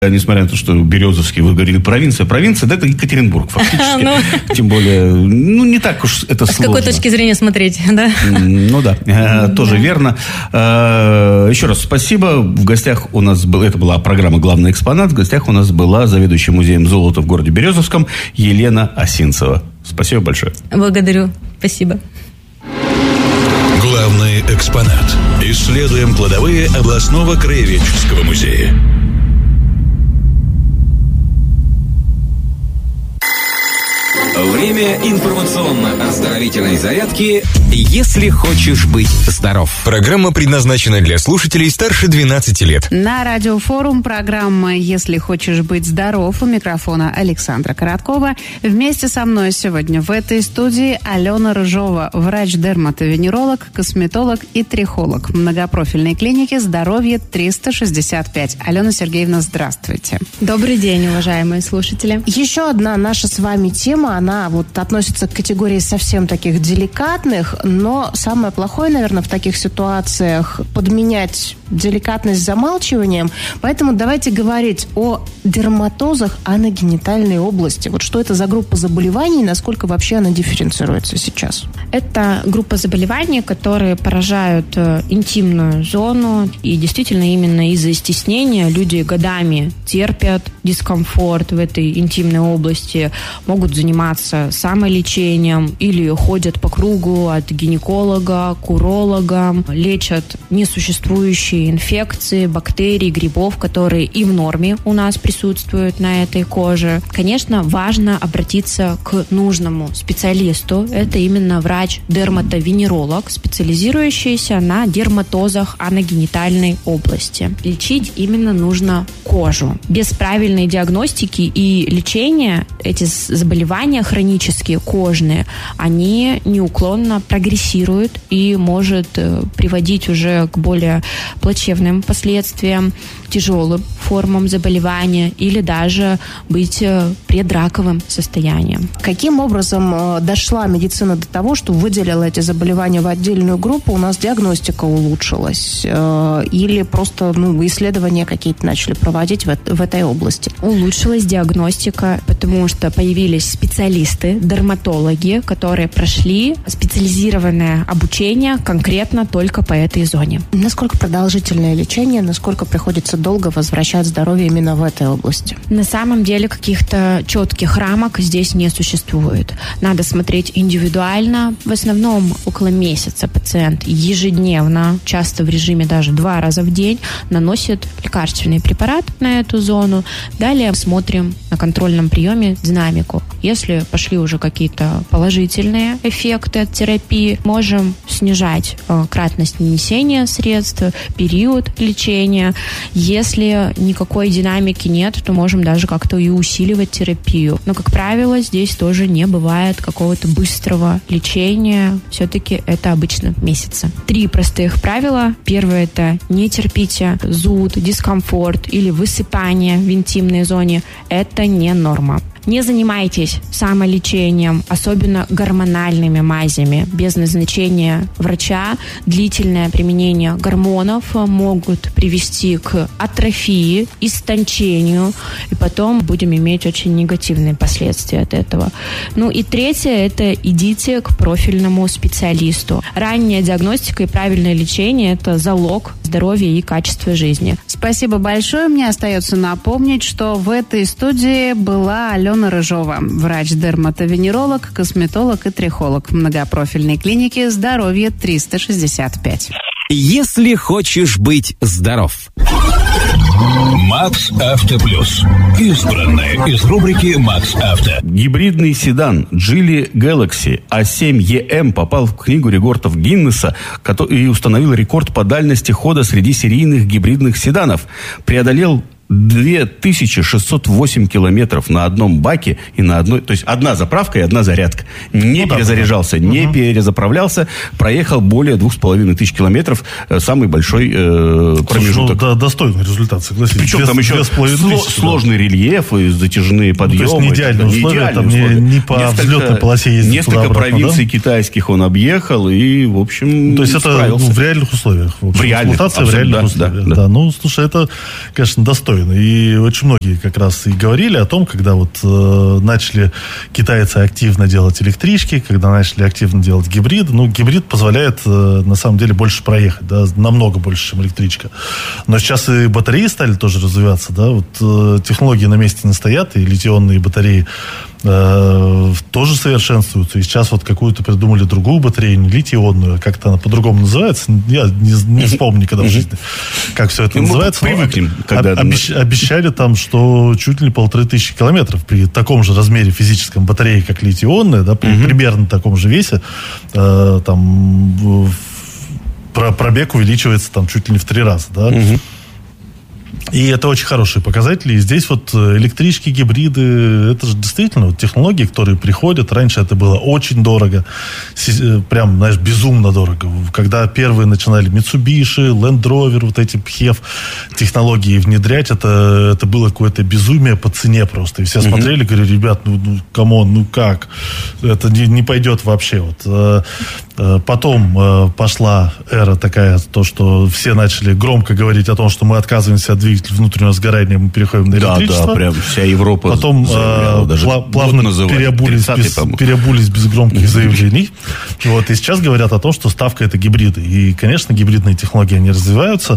Несмотря на то, что Березовский, вы говорили, провинция, да, это Екатеринбург фактически. Тем более, не так уж это сложно. С какой точки зрения смотреть, да? Ну да, тоже верно. Еще раз спасибо. В гостях у нас была, это была программа «Главный экспонат», в гостях у нас была заведующая музеем золота в городе Березовском Елена Осинцева. Спасибо большое. Благодарю. Спасибо. Главный экспонат. Исследуем кладовые областного краеведческого музея. Время информационно-оздоровительной зарядки «Если хочешь быть здоров». Программа предназначена для слушателей старше 12 лет. На радиофорум программа «Если хочешь быть здоров». У микрофона Александра Короткова. Вместе со мной сегодня в этой студии Алена Рыжова, врач-дерматовенеролог, косметолог и трихолог многопрофильной клиники «Здоровье 365». Алена Сергеевна, здравствуйте. Добрый день, уважаемые слушатели. Еще одна наша с вами тема, она вот относится к категории совсем таких деликатных, но самое плохое, наверное, в таких ситуациях подменять деликатность замалчиванием. Поэтому давайте говорить о дерматозах аногенитальной области. Вот что это за группа заболеваний, насколько вообще она дифференцируется сейчас? Это группа заболеваний, которые поражают интимную зону. И действительно именно из-за стеснения люди годами терпят дискомфорт в этой интимной области, могут заниматься самолечением или ходят по кругу от гинеколога к урологам, лечат несуществующие инфекции, бактерий, грибов, которые и в норме у нас присутствуют на этой коже. Конечно, важно обратиться к нужному специалисту. Это именно врач-дерматовенеролог, специализирующийся на дерматозах аногенитальной области. Лечить именно нужно кожу. Без правильной диагностики и лечения эти заболевания хронические, кожные, они неуклонно прогрессируют и может приводить уже к более плачевным последствиям, тяжелым формам заболевания или даже быть предраковым состоянием. Каким образом дошла медицина до того, что выделила эти заболевания в отдельную группу, у нас диагностика улучшилась? Или просто исследования какие-то начали проводить в этой области? Улучшилась диагностика, потому что появились специалисты, дерматологи, которые прошли специализированное обучение конкретно только по этой зоне. Насколько продолжительное лечение, насколько приходится долго возвращать здоровье именно в этой области? На самом деле каких-то четких рамок здесь не существует. Надо смотреть индивидуально. В основном около месяца пациент ежедневно, часто в режиме даже 2 раза в день, наносит лекарственный препарат на эту зону. Далее смотрим на контрольном приеме динамику. Если пошли уже какие-то положительные эффекты от терапии, можем снижать кратность нанесения средств, период лечения. Если никакой динамики нет, то можем даже как-то и усиливать терапию. Но, как правило, здесь тоже не бывает какого-то быстрого лечения. Все-таки это обычно месяцы. 3 простых правила. Первое – это не терпите зуд, дискомфорт или высыпание в интимной зоне. Это не норма. Не занимайтесь самолечением, особенно гормональными мазями. Без назначения врача длительное применение гормонов могут привести к атрофии, истончению, и потом будем иметь очень негативные последствия от этого. И третье – это идите к профильному специалисту. Ранняя диагностика и правильное лечение – это залог здоровья и качества жизни. Спасибо большое. Мне остается напомнить, что в этой студии была Алена Рыжова, врач-дерматовенеролог, косметолог и трихолог многопрофильной клиники «Здоровье 365». Если хочешь быть здоров. Макс Авто Плюс. Избранное из рубрики Макс Авто. Гибридный седан Geely Galaxy A7EM попал в книгу рекордов Гиннесса и установил рекорд по дальности хода среди серийных гибридных седанов. Преодолел 2608 километров на одном баке и на одной... То есть одна заправка и одна зарядка. Не перезаряжался, не перезаправлялся. Проехал более 2500 километров. Самый большой промежуток. Достойный результат, согласитесь. Причем там еще сложный рельеф и затяжные подъемы. То есть не идеальные условия. Там не по взлетной полосе ездить. Несколько провинций китайских он объехал и, в общем, то есть это в реальных условиях. В реальных, эксплуатация в реальных условиях. Да. Слушай, это, конечно, достойно. устроено. И очень многие как раз и говорили о том, когда вот начали китайцы активно делать электрички, когда начали активно делать гибриды. Ну, гибрид позволяет, на самом деле, больше проехать, да, намного больше, чем электричка. Но сейчас и батареи стали тоже развиваться, да, вот технологии на месте не стоят, и литий-ионные батареи тоже совершенствуются. И сейчас вот какую-то придумали другую батарею, не литий-ионную, как-то она по-другому называется. Я не вспомню никогда в жизни, как все это называется. Привыкнем, когда... Обещали там, что чуть ли не 1500 километров при таком же размере физическом батареи, как литий-ионная, да, при примерно таком же весе, там пробег увеличивается там чуть ли не в 3 раза, да. И это очень хорошие показатели. И здесь вот электрички, гибриды, это же действительно вот технологии, которые приходят. Раньше это было очень дорого. Прям, знаешь, безумно дорого. Когда первые начинали Mitsubishi, Land Rover, вот эти PHEV технологии внедрять, это было какое-то безумие по цене просто. И все смотрели, говорили, ребят, ну камон, ну как? Это не пойдет вообще. Вот. Потом пошла эра такая, то, что все начали громко говорить о том, что мы отказываемся от двигателя внутреннего сгорания, мы переходим на электричество. Да, прям вся Европа. Потом плавно переобулись без громких заявлений. Вот, и сейчас говорят о том, что ставка — это гибриды. И, конечно, гибридные технологии, они развиваются.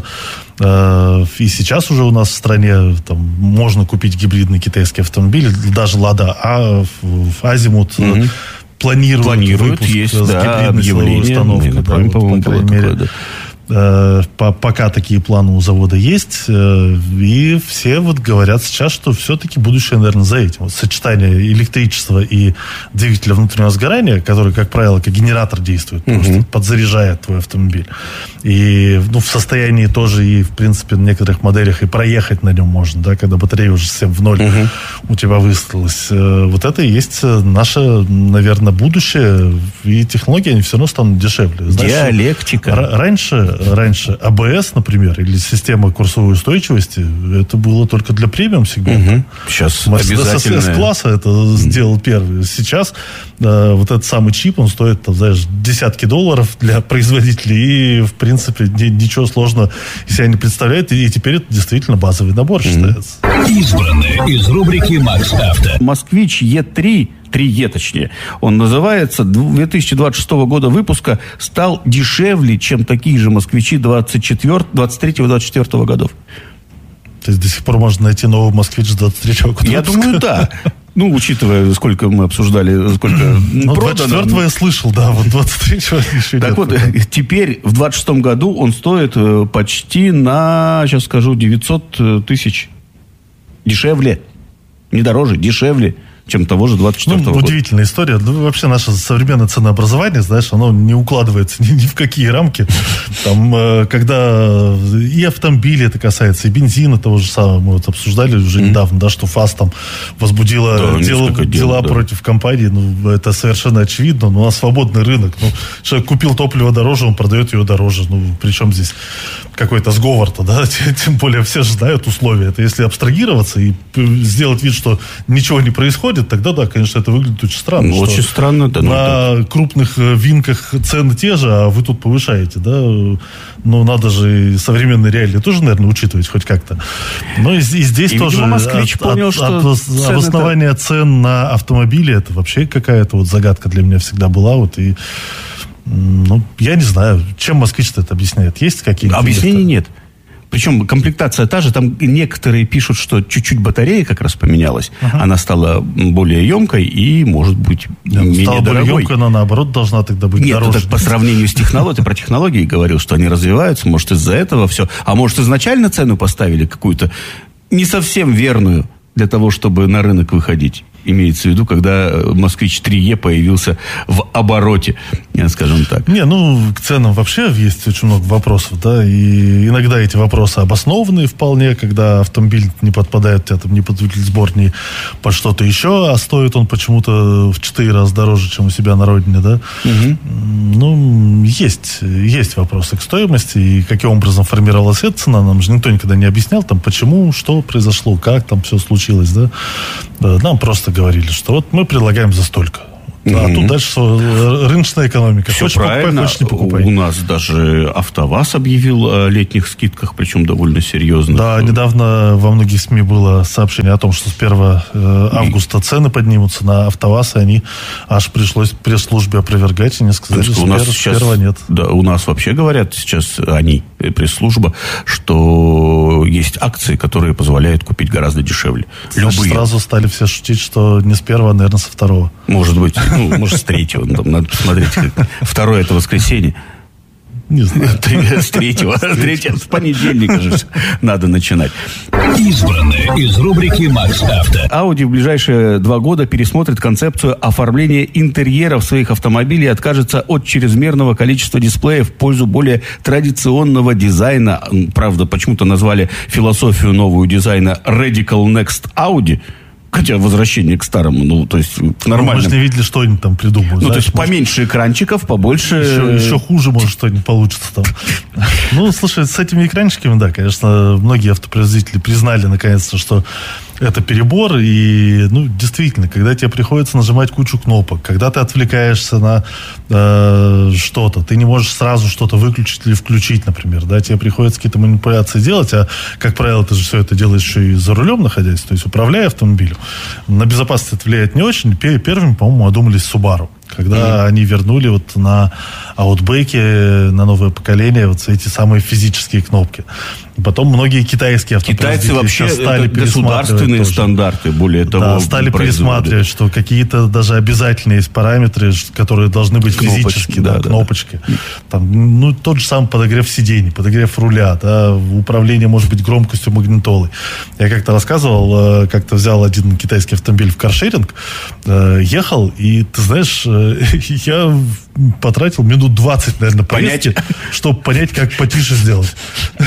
И сейчас уже у нас в стране там, можно купить гибридный китайский автомобиль, даже Лада, Азимут планируют выпуск есть, с гибридной силовой установкой. По-моему, было такое, да. Пока такие планы у завода есть, и все вот говорят сейчас, что все-таки будущее, наверное, за этим. Вот сочетание электричества и двигателя внутреннего сгорания, который, как правило, как генератор действует, просто подзаряжает твой автомобиль. И в состоянии тоже и, в принципе, на некоторых моделях и проехать на нем можно, да, когда батарея уже совсем в ноль у тебя выстроилась. Вот это и есть наше, наверное, будущее, и технологии, они все равно станут дешевле. Знаешь, диалектика. Раньше АБС, например, или система курсовой устойчивости, это было только для премиум-сегмента. Сейчас обязательно. С-класса это сделал первый. Сейчас вот этот самый чип, он стоит, там, знаешь, десятки долларов для производителей, и, в принципе, ничего сложного из себя не представляет, и теперь это действительно базовый набор считается. Избранное из рубрики «Макс Авто». Москвич Е3, 3Е точнее, он называется, 2026 года выпуска, стал дешевле, чем такие же москвичи 23-24 годов. То есть до сих пор можно найти новый москвич с 23-го года? Я думаю, да. Ну, учитывая, сколько мы обсуждали, сколько продано. 24-го я слышал, да, вот 23-го еще так нет. Так вот, теперь в 26-м году он стоит почти на, сейчас скажу, 900 тысяч дешевле. Не дороже, дешевле, чем того же 24-го года. Удивительная история. Ну, вообще наше современное ценообразование, знаешь, оно не укладывается ни в какие рамки. Там, когда и автомобили это касается, и бензина того же самого, мы вот обсуждали уже недавно, да, что ФАС там возбудила дела против компании. Ну, это совершенно очевидно. Но у нас свободный рынок. Ну, человек купил топливо дороже, он продает ее дороже. Ну, причем здесь какой-то сговор-то, да? Тем более все же знают условия. Это если абстрагироваться и сделать вид, что ничего не происходит, тогда, да, конечно, это выглядит очень странно. Ну, очень странно, да. На крупных винках цены те же, а вы тут повышаете, да. Ну, надо же и современные реалии тоже, наверное, учитывать хоть как-то. Но и здесь и, тоже москвич понял, что обоснование цен на автомобили, это вообще какая-то вот загадка для меня всегда была. Вот, и, ну, я не знаю, чем москвич-то это объясняет. Есть какие-то... Объяснений нет. Причем комплектация та же, там некоторые пишут, что чуть-чуть батарея как раз поменялась, она стала более емкой и, может быть, менее стала дорогой. Более емкой, она, наоборот, должна тогда быть дороже. Нет, по сравнению с технологией, ты про технологии говорил, что они развиваются, может, из-за этого все. А может, изначально цену поставили какую-то не совсем верную для того, чтобы на рынок выходить. Имеется в виду, когда «Москвич 3Е» появился в обороте, скажем так. Не, ну, к ценам вообще есть очень много вопросов, да, и иногда эти вопросы обоснованные вполне, когда автомобиль не подпадает, у тебя там не под двигатель сборный, под что-то еще, а стоит он почему-то в 4 раза дороже, чем у себя на родине, да. Ну, есть вопросы к стоимости, и каким образом формировалась эта цена, нам же никто никогда не объяснял, там, почему, что произошло, как там все случилось, да. Нам просто говорили, что вот мы предлагаем за столько. А тут дальше рыночная экономика. Все хочешь правильно. Покупай, хочешь не покупай. У нас даже АвтоВАЗ объявил о летних скидках, причем довольно серьезных. Да, недавно во многих СМИ было сообщение о том, что с 1 августа цены поднимутся на АвтоВАЗ, и они аж пришлось пресс-службе опровергать, и не сказали, что у нас сейчас, нет. Да, у нас вообще говорят сейчас они, пресс-служба, что есть акции, которые позволяют купить гораздо дешевле. Любые. Сразу стали все шутить, что не с 1, а, наверное, со 2. Может быть, может, с 3. Надо посмотреть. 2 это воскресенье. Не знаю. С 3. С понедельника же надо начинать. Избранное из рубрики «Макс Авто». Audi в ближайшие 2 года пересмотрит концепцию оформления интерьеров своих автомобилей и откажется от чрезмерного количества дисплеев в пользу более традиционного дизайна. Правда, почему-то назвали философию нового дизайна Radical Next Audi. Хотя возвращение к старому, то есть нормально. Мы же не видели, что они там придумают. То есть поменьше экранчиков, побольше... Еще хуже, может, что-нибудь получится там. Слушай, с этими экранчиками, да, конечно, многие автопроизводители признали, наконец-то, что это перебор. И, действительно, когда тебе приходится нажимать кучу кнопок, когда ты отвлекаешься на что-то, ты не можешь сразу что-то выключить или включить, например, да, тебе приходится какие-то манипуляции делать, а, как правило, ты же все это делаешь еще и за рулем находясь, то есть управляя автомобилем. На безопасность это влияет не очень. Первыми, по-моему, одумались Subaru. Когда они вернули вот на Outback, на новое поколение, вот эти самые физические кнопки. Потом многие китайские автопроизводители вообще стали государственные тоже. Стандарты, более того, да, стали пересматривать, что какие-то даже обязательные есть параметры, которые должны быть физические, кнопочки. Там, тот же самый подогрев сидений, подогрев руля, да, управление, может быть, громкостью магнитолы. Я как-то рассказывал, как-то взял один китайский автомобиль в каршеринг, ехал, и, ты знаешь, я потратил минут 20, наверное, поездки, чтобы понять, как потише сделать.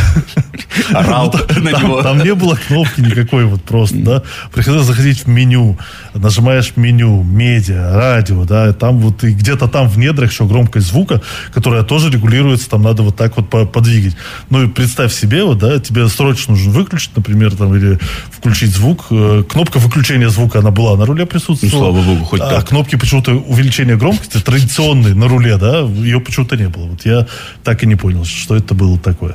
Орал на него. Там не было кнопки никакой вот просто, да. Приходилось заходить в меню, нажимаешь меню, медиа, радио, да, там вот и где-то там в недрах еще громкость звука, которая тоже регулируется, там надо вот так вот подвигать. И представь себе, вот, да, тебе срочно нужно выключить, например, там, или включить звук. Кнопка выключения звука, она была на руле присутствовала. Слава богу, хоть так. Кнопки почему-то увеличения громкости традиционной на руле, да, ее почему-то не было. Вот я так и не понял, что это было такое.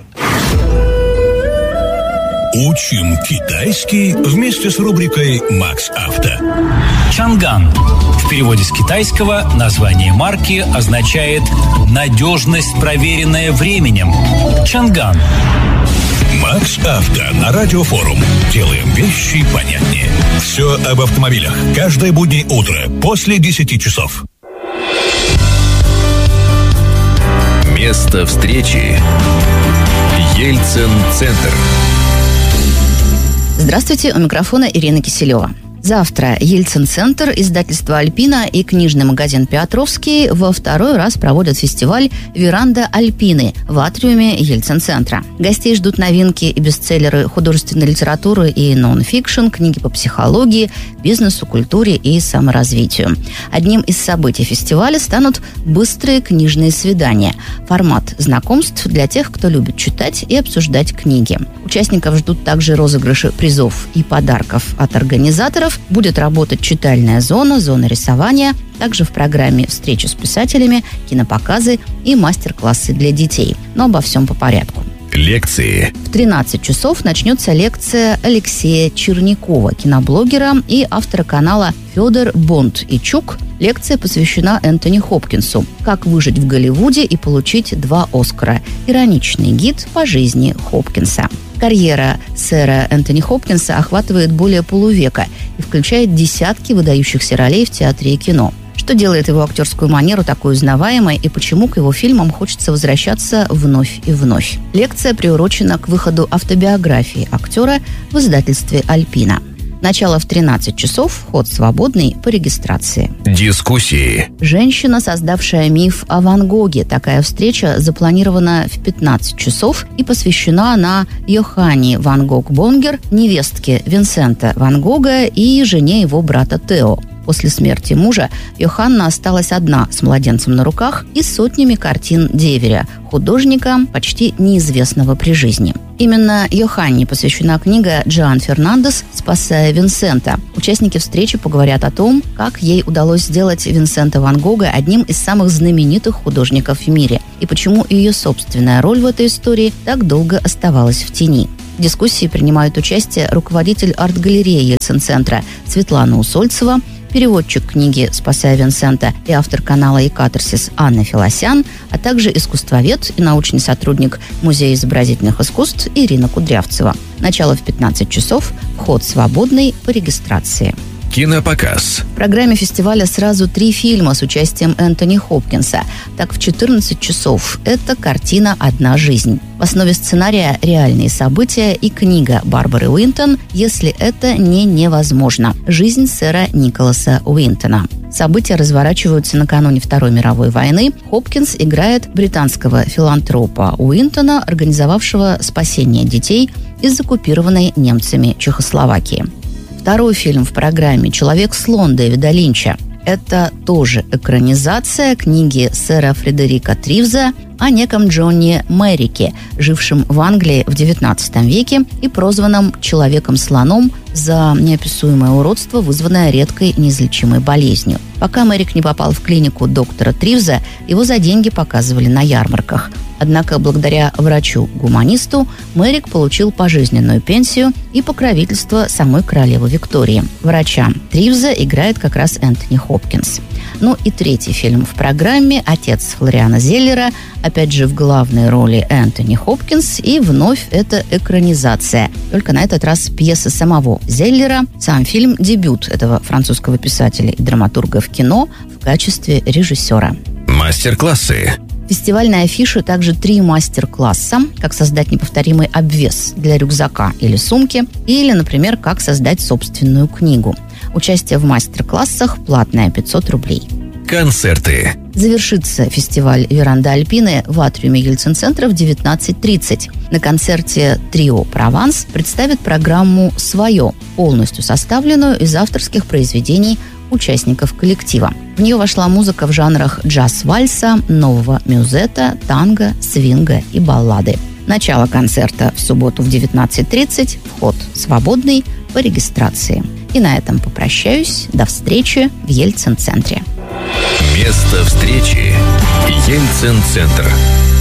Учим китайский вместе с рубрикой «Макс Авто». Чанган. В переводе с китайского название марки означает «надежность, проверенная временем». Чанган. Макс Авто на Радиофорум. Делаем вещи понятнее. Все об автомобилях. Каждое буднее утро после 10 часов. Место встречи. Ельцин-центр. Здравствуйте, у микрофона Ирина Киселева. Завтра Ельцин-центр, издательство «Альпина» и книжный магазин «Петровский» во второй раз проводят фестиваль «Веранда Альпины» в атриуме Ельцин-центра. Гостей ждут новинки и бестселлеры художественной литературы и нон-фикшн, книги по психологии, бизнесу, культуре и саморазвитию. Одним из событий фестиваля станут быстрые книжные свидания. Формат знакомств для тех, кто любит читать и обсуждать книги. Участников ждут также розыгрыши призов и подарков от организаторов. Будет работать читальная зона, зона рисования. Также в программе встречи с писателями, кинопоказы и мастер-классы для детей. Но обо всем по порядку. Лекции. В 13 часов начнется лекция Алексея Чернякова, киноблогера и автора канала «Федор Бонд и Чук». Лекция посвящена Энтони Хопкинсу. Как выжить в Голливуде и получить 2 Оскара. Ироничный гид по жизни Хопкинса. Карьера сэра Энтони Хопкинса охватывает более полувека и включает десятки выдающихся ролей в театре и кино. Что делает его актерскую манеру такой узнаваемой и почему к его фильмам хочется возвращаться вновь и вновь. Лекция приурочена к выходу автобиографии актера в издательстве «Альпина». Начало в 13 часов, вход свободный по регистрации. Дискуссии. Женщина, создавшая миф о Ван Гоге. Такая встреча запланирована в 15 часов и посвящена она Йоханне Ван Гог-Бонгер, невестке Винсента Ван Гога и жене его брата Тео. После смерти мужа Йоханна осталась одна с младенцем на руках и сотнями картин Деверя, художника, почти неизвестного при жизни. Именно Йоханне посвящена книга Джоан Фернандес «Спасая Винсента». Участники встречи поговорят о том, как ей удалось сделать Винсента Ван Гога одним из самых знаменитых художников в мире и почему ее собственная роль в этой истории так долго оставалась в тени. В дискуссии принимают участие руководитель арт-галереи Ельцин-центра Светлана Усольцева, переводчик книги «Спасая Винсента» и автор канала «Екатарсис» Анна Филосян, а также искусствовед и научный сотрудник Музея изобразительных искусств Ирина Кудрявцева. Начало в 15 часов, вход свободный по регистрации. Кинопоказ. В программе фестиваля сразу 3 фильма с участием Энтони Хопкинса. Так, в 14 часов это картина «Одна жизнь». В основе сценария реальные события и книга Барбары Уинтон «Если это не невозможно. Жизнь сэра Николаса Уинтона». События разворачиваются накануне Второй мировой войны. Хопкинс играет британского филантропа Уинтона, организовавшего спасение детей из оккупированной немцами Чехословакии. Второй фильм в программе «Человек-слон» Дэвида Линча. Это тоже экранизация книги сэра Фредерика Тривза о неком Джонни Меррике, жившем в Англии в XIX веке и прозванном «Человеком-слоном» за неописуемое уродство, вызванное редкой неизлечимой болезнью. Пока Меррик не попал в клинику доктора Тривза, его за деньги показывали на ярмарках. Однако благодаря врачу-гуманисту Меррик получил пожизненную пенсию и покровительство самой королевы Виктории. Врача Тривза играет как раз Энтони Хопкинс. Ну и третий фильм в программе «Отец» Флориана Зеллера. Опять же в главной роли Энтони Хопкинс, и вновь это экранизация. Только на этот раз пьеса самого Зеллера. Сам фильм – дебют этого французского писателя и драматурга в кино в качестве режиссера. Мастер-классы. В фестивальной афише также 3 мастер-класса: как создать неповторимый обвес для рюкзака или сумки, или, например, как создать собственную книгу. Участие в мастер-классах платное 500 рублей. Концерты. Завершится фестиваль «Веранда Альпины» в атриуме Ельцин-центра в 19:30. На концерте трио «Прованс» представит программу «Свое», полностью составленную из авторских произведений участников коллектива. В нее вошла музыка в жанрах джаз-вальса, нового мюзета, танго, свинга и баллады. Начало концерта в субботу в 19:30, вход свободный по регистрации. И на этом попрощаюсь. До встречи в Ельцин-центре. Место встречи. Ельцин-центр.